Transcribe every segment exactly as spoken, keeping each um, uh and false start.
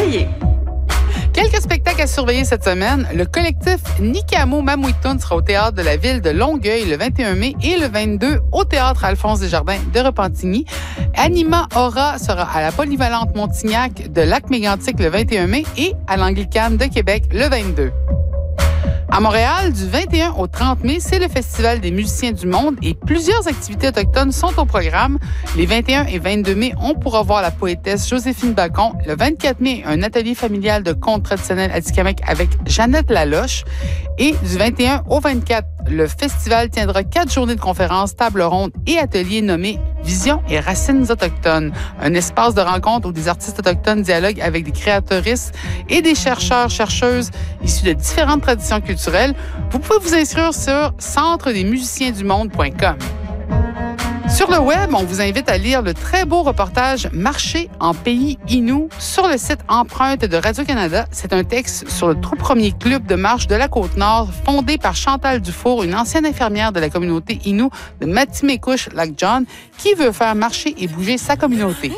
surveiller. Quelques spectacles à surveiller cette semaine. Le collectif Nikamo Mamuitun sera au théâtre de la ville de Longueuil le vingt et un mai et le vingt-deux au théâtre Alphonse Desjardins de Repentigny. Anima Aura sera à la Polyvalente Montignac de Lac-Mégantic le vingt et un mai et à l'Anglicane de Québec le vingt-deux. À Montréal, du vingt et un au trente mai, c'est le Festival des musiciens du monde et plusieurs activités autochtones sont au programme. Les vingt et un et vingt-deux mai, on pourra voir la poétesse Joséphine Bacon. Le vingt-quatre mai, un atelier familial de contes traditionnels atikamekw avec Jeannette Laloche. Et du vingt et un au vingt-quatre, le festival tiendra quatre journées de conférences, tables rondes et ateliers nommés Vision et Racines autochtones. Un espace de rencontre où des artistes autochtones dialoguent avec des créateuristes et des chercheurs, chercheuses issus de différentes traditions culturelles. Vous pouvez vous inscrire sur centre des musiciens du monde point com. Sur le web, on vous invite à lire le très beau reportage « Marcher en pays Innu » sur le site Empreinte de Radio-Canada. C'est un texte sur le tout premier club de marche de la Côte-Nord, fondé par Chantal Dufour, une ancienne infirmière de la communauté Innu de Matimekouche-Lac-John, qui veut faire marcher et bouger sa communauté.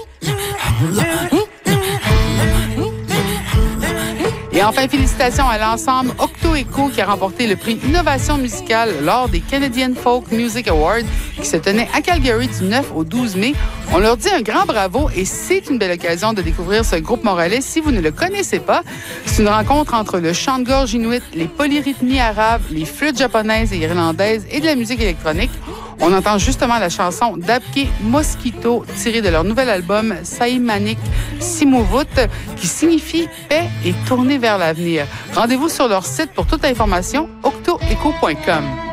Et enfin, félicitations à l'ensemble Octo Echo qui a remporté le prix Innovation musicale lors des Canadian Folk Music Awards qui se tenaient à Calgary du neuf au douze mai. On leur dit un grand bravo et c'est une belle occasion de découvrir ce groupe montréalais si vous ne le connaissez pas. C'est une rencontre entre le chant de gorge inuit, les polyrythmies arabes, les flûtes japonaises et irlandaises et de la musique électronique. On entend justement la chanson d'Apke Mosquito tirée de leur nouvel album Saimanik Simuvut qui signifie paix et tournée vers l'avenir. Rendez-vous sur leur site pour toute information octo echo point com.